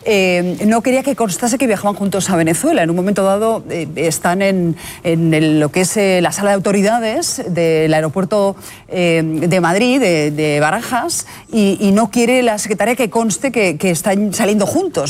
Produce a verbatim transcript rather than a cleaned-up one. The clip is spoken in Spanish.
eh, no quería que constase que viajaban juntos a Venezuela. En un momento dado eh, están en, en el, lo que es eh, la sala de autoridades del aeropuerto eh, de Madrid, de, de Barajas, y, y no quiere la secretaria que conste que, que están saliendo juntos.